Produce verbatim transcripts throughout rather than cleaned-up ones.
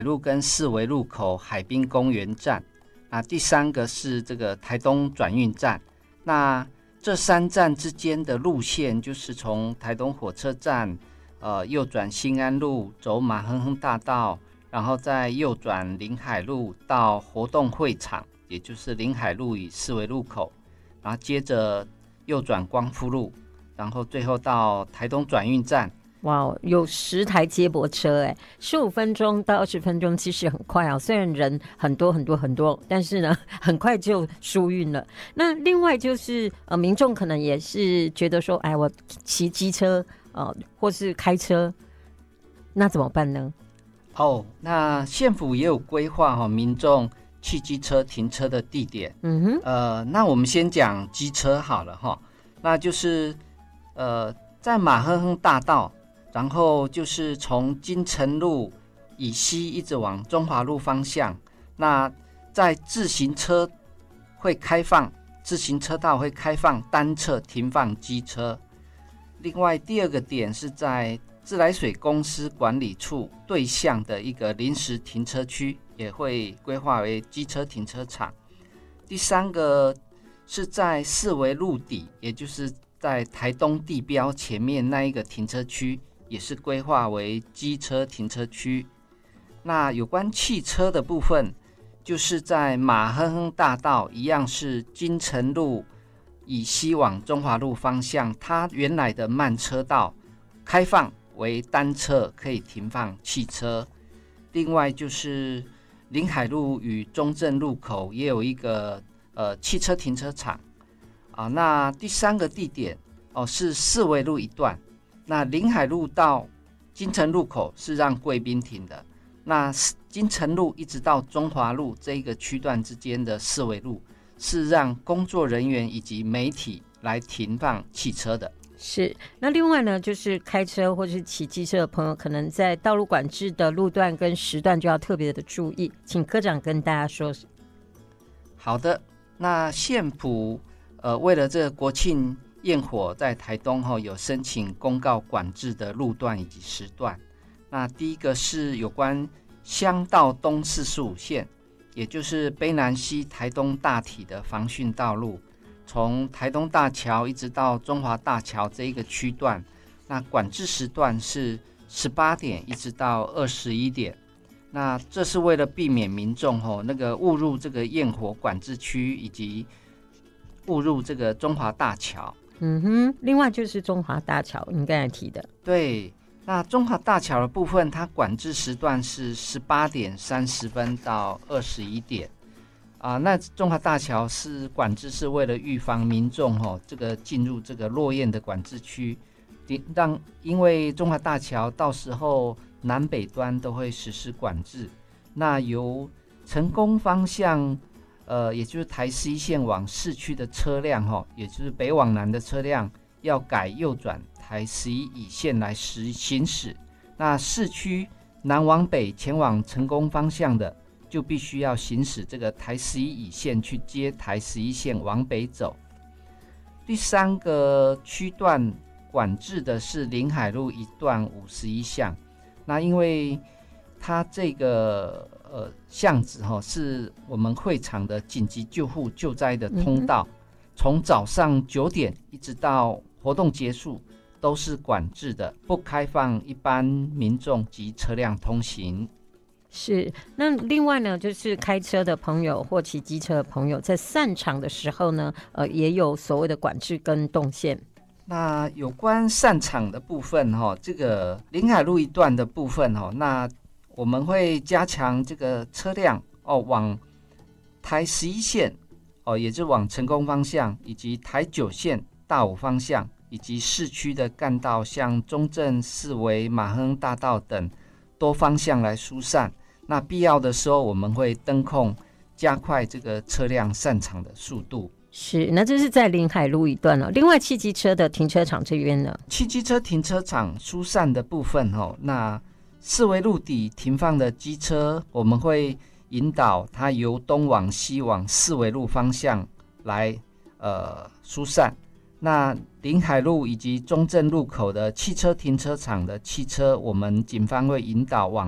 路跟四维路口海滨公园站。那第三个是这个台东转运站。那这三站之间的路线就是从台东火车站，呃，右转新安路，走马亨亨大道，然后再右转临海路到活动会场，也就是临海路与四维路口，然后接着右转光复路，然后最后到台东转运站。 哇，有十台接驳车哎，十五分钟到二十分钟，其实很快啊。虽然人很多很多很多，但是呢，很快就疏运了。那另外就是呃，民众可能也是觉得说，哎，我骑机车呃，或是开车，那怎么办呢？ 哦，那县府也有规划哈、哦，民众汽机车停车的地点。 嗯哼， 呃，那我们先讲机车好了哈，那就是呃，在马亨亨大道。然后就是从金城路以西一直往中华路方向，那在自行车会开放，自行车道会开放单侧停放机车。另外第二个点是在自来水公司管理处对向的一个临时停车区，也会规划为机车停车场。第三个是在四维路底，也就是在台东地标前面那一个停车区，也是规划为机车停车区。那有关汽车的部分，就是在马亨亨大道一样是金城路以西往中华路方向，它原来的慢车道开放为单侧可以停放汽车。另外就是临海路与中正路口也有一个呃汽车停车场啊。那第三个地点哦是四维路一段。那临海路到金城路口是让贵宾停的，那金城路一直到中华路这一个区段之间的四维路是让工作人员以及媒体来停放汽车的。 是，那另外呢，就是开车或是骑机车的朋友，可能在道路管制的路段跟时段就要特别的注意，请科长跟大家说。 好的，那县府呃为了这个国庆焰火在台东后有申请公告管制的路段以及时段。那第一个是有关乡道东四十五线，也就是卑南溪台东大体的防汛道路，从台东大桥一直到中华大桥这一个区段，那管制时段是十八点一直到二十一点。那这是为了避免民众、哦、那个误入这个焰火管制区以及误入这个中华大桥。 嗯哼，另外就是中华大桥，你刚才提的。 对，那中华大桥的部分，它管制时段是十八点三十分到二十一点啊。那中华大桥是管制是为了预防民众哦这个进入这个落焰的管制区，让因为中华大桥到时候南北端都会实施管制，那由成功方向。呃，也就是台十一线往市区的车辆、哦、也就是北往南的车辆要改右转台十一乙线来实行驶。那市区南往北前往成功方向的，就必须要行驶这个台十一乙线去接台十一线往北走。第三个区段管制的是临海路一段五十一巷，那因为它这个呃，巷子、哦、是我们会场的紧急救护救灾的通道，从、嗯、早上九点一直到活动结束都是管制的，不开放一般民众及车辆通行。 是，那另外呢，就是开车的朋友或骑机车的朋友，在散场的时候呢，呃，也有所谓的管制跟动线。 那有关散场的部分、哦、这个临海路一段的部分、哦、那我们会加强这个车辆哦，往台十一线哦，也就是往成功方向，以及台九线大武方向，以及市区的干道，像中正、四维、马亨大道等多方向来疏散。那必要的时候，我们会灯控加快这个车辆散场的速度。 是，那这是在临海路一段哦。另外，汽机车的停车场这边呢？ 汽机车停车场疏散的部分哦，那四维路底停放的机车，我们会引导它由东往西往四维路方向来呃疏散。那临海路以及中正路口的汽车停车场的汽车，我们警方会引导往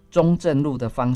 中正路的方